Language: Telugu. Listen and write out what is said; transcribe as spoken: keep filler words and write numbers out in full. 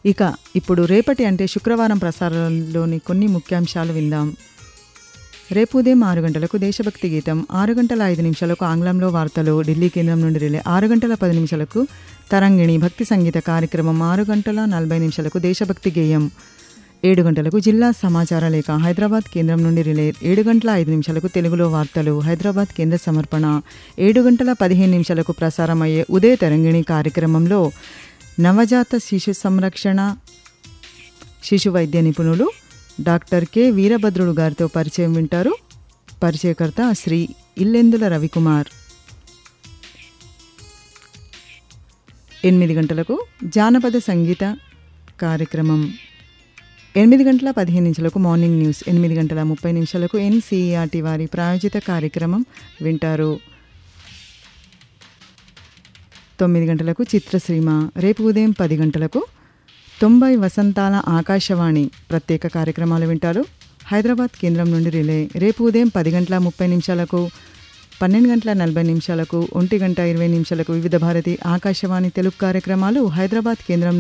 ఇక ఇప్పుడు రేపటి అంటే శుక్రవారం ప్రసారంలోని కొన్ని ముఖ్యాంశాలు విందాం. రేపు ఉదయం ఆరు గంటలకు దేశభక్తి గీతం, ఆరు గంటల ఐదు నిమిషాలకు ఆంగ్లంలో వార్తలు ఢిల్లీ కేంద్రం నుండి రిలే, ఆరు గంటల పది నిమిషాలకు తరంగిణి భక్తి సంగీత కార్యక్రమం, ఆరు గంటల నలభై నిమిషాలకు దేశభక్తి గేయం, ఏడు గంటలకు జిల్లా సమాచార లేఖ హైదరాబాద్ కేంద్రం నుండి రిలే, ఏడు గంటల ఐదు నిమిషాలకు తెలుగులో వార్తలు హైదరాబాద్ కేంద్ర సమర్పణ, ఏడు గంటల పదిహేను నిమిషాలకు ప్రసారమయ్యే ఉదయ తరంగిణి కార్యక్రమంలో నవజాత శిశు సంరక్షణ శిశు వైద్య నిపుణులు డాక్టర్ కె వీరభద్రుడు గారితో పరిచయం వింటారు. పరిచయకర్త శ్రీ ఇల్లెందుల రవికుమార్. ఎనిమిది గంటలకు జానపద సంగీత కార్యక్రమం, ఎనిమిది గంటల పదిహేను నిమిషాలకు మార్నింగ్ న్యూస్, ఎనిమిది గంటల ముప్పై నిమిషాలకు ఎన్సీఈఆర్టీ వారి ప్రాయోజిత కార్యక్రమం వింటారు. తొమ్మిది గంటలకు చిత్రసీమ, రేపు ఉదయం పది గంటలకు తొంభై వసంతాల ఆకాశవాణి ప్రత్యేక కార్యక్రమాలు వింటారు. హైదరాబాద్ కేంద్రం నుండి రిలే, రేపు ఉదయం పది గంటల ముప్పై నిమిషాలకు, పన్నెండు గంటల నలభై నిమిషాలకు, ఒంటి గంట ఇరవై నిమిషాలకు వివిధ భారతి ఆకాశవాణి తెలుగు కార్యక్రమాలు హైదరాబాద్ కేంద్రం